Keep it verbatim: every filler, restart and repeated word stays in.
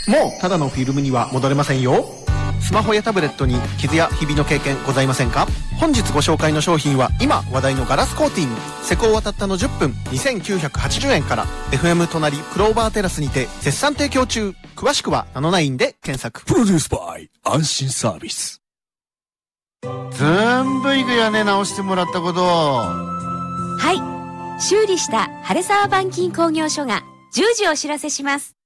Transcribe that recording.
もうただのフィルムには戻れませんよ。スマホやタブレットに傷やひびの経験ございませんか？本日ご紹介の商品は今話題のガラスコーティング、施工はたったのじゅっぷんにせんきゅうひゃくはちじゅうえんから。 エフエム 隣クローバーテラスにて絶賛提供中。詳しくはナノナインで検索。 プロデュースバイ安心サービス。 全部いくやね、直してもらったこと。 はい、修理した晴沢板金工業所がじゅうじお知らせします。